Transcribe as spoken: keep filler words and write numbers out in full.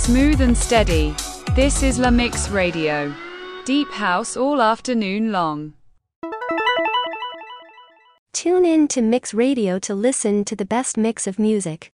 Smooth and steady. This is La Mix Radio. Deep house all afternoon long. Tune in to Mix Radio to listen to the best mix of music.